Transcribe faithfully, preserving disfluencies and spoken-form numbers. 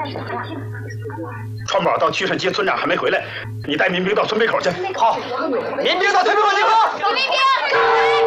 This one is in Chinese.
川宝到岐山接村长还没回来，你带民兵到村北口去。 好，民兵到村北口集合。 有民兵。